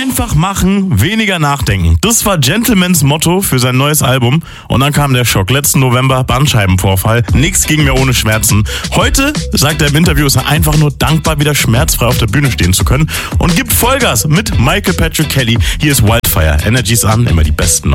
Einfach machen, weniger nachdenken. Das war Gentlemans Motto für sein neues Album. Und dann kam der Schock. Letzten November Bandscheibenvorfall. Nichts ging mehr ohne Schmerzen. Heute, sagt er im Interview, ist er einfach nur dankbar, wieder schmerzfrei auf der Bühne stehen zu können. Und gibt Vollgas mit Michael Patrick Kelly. Hier ist Wildfire. Energies an, immer die besten.